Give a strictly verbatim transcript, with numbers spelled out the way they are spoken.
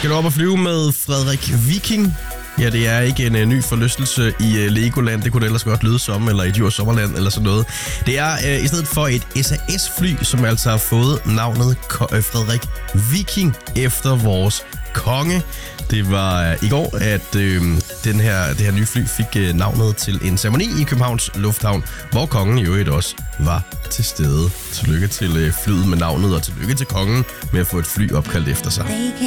Skal du op og flyve med Frederik Viking? Ja, det er ikke en uh, ny forlystelse i uh, Legoland. Det kunne det ellers godt lyde som, eller i Djurs Sommerland, eller sådan noget. Det er uh, i stedet for et S A S-fly, som altså har fået navnet Ko- uh, Frederik Viking efter vores konge. Det var uh, i går, at uh, den her, det her nye fly fik uh, navnet til en ceremoni i Københavns Lufthavn, hvor kongen i øvrigt også var til stede. Tillykke til uh, flyet med navnet, og tillykke til kongen med at få et fly opkaldt efter sig.